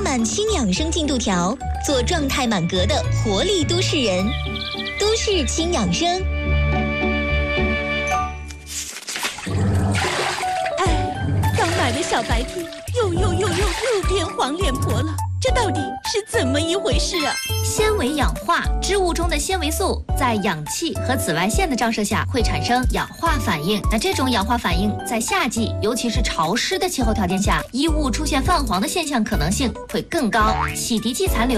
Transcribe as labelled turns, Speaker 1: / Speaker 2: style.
Speaker 1: 满轻养生进度条，做状态满格的活力都市人。都市轻养生。
Speaker 2: 哎，刚买的小白 T 又变黄脸婆了，这到底是怎么一回事啊？
Speaker 3: 纤维氧化，织物中的纤维素在氧气和紫外线的照射下会产生氧化反应。那这种氧化反应在夏季，尤其是潮湿的气候条件下，衣物出现泛黄的现象可能性会更高。洗涤剂残留